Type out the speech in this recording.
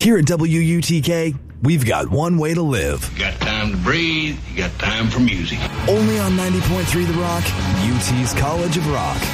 Here at WUTK, we've got one way to live. You got time to breathe, you got time for music. Only on 90.3 The Rock, UT's College of Rock.